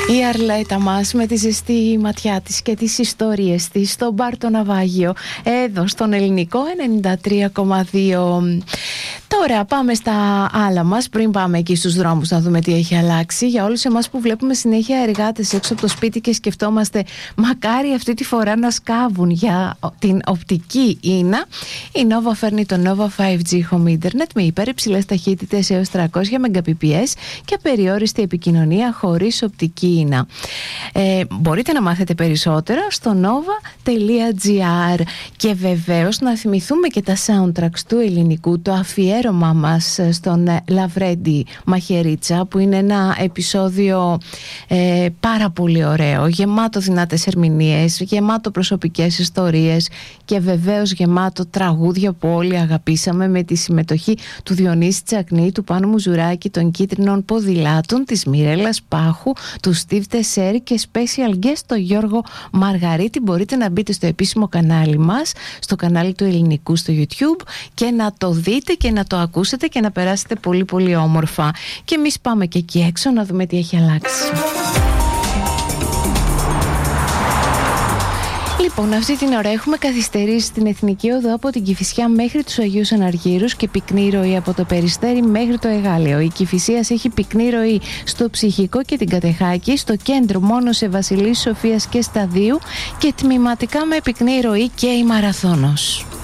Η Αρλέτα μας με τη ζεστή ματιά της και τις ιστορίες της στο μπαρ το Ναυάγιο, εδώ στον Ελληνικό 93,2. Τώρα πάμε στα άλλα μας, πριν πάμε εκεί στους δρόμους να δούμε τι έχει αλλάξει. Για όλους εμάς που βλέπουμε συνέχεια εργάτες έξω από το σπίτι και σκεφτόμαστε μακάρι αυτή τη φορά να σκάβουν για την οπτική ίνα, η Nova φέρνει το Nova 5G Home Internet με υπερυψηλές ταχύτητες έως 300 Mbps και απεριόριστη επικοινωνία χωρίς οπτική ίνα. Μπορείτε να μάθετε περισσότερα στο nova.gr. Και βεβαίως να θυμηθούμε και τα soundtracks του ελληνικού, το αφιέρωμά μας στον Λαβρέντη Μαχαιρίτσα, που είναι ένα επεισόδιο πάρα πολύ ωραίο, γεμάτο δυνατές ερμηνείες, γεμάτο προσωπικές ιστορίες και βεβαίως γεμάτο τραγούδια που όλοι αγαπήσαμε, με τη συμμετοχή του Διονύση Τσακνή, του Πάνου Μουζουράκη, των Κίτρινων Ποδηλάτων, της Μιρέλας Πάχου, του Στίβ Τεσέρη και special guest το Γιώργο Μαργαρίτη. Μπορείτε να μπείτε στο επίσημο κανάλι μας, στο κανάλι του Ελληνικού στο YouTube, και να το δείτε και να το ακούσετε και να περάσετε πολύ πολύ όμορφα. Και εμείς πάμε και εκεί έξω να δούμε τι έχει αλλάξει. Λοιπόν, αυτή την ώρα έχουμε καθυστερήσει στην Εθνική Οδό από την Κηφισιά μέχρι τους Αγίους Αναργύρους και πυκνή ροή από το Περιστέρι μέχρι το Εγάλεο. Η Κηφισίας έχει πυκνή ροή στο Ψυχικό και την Κατεχάκη, στο κέντρο μόνο σε Βασιλής Σοφίας και Σταδίου, και τμηματικά με πυκνή ροή και η Μαραθώνος.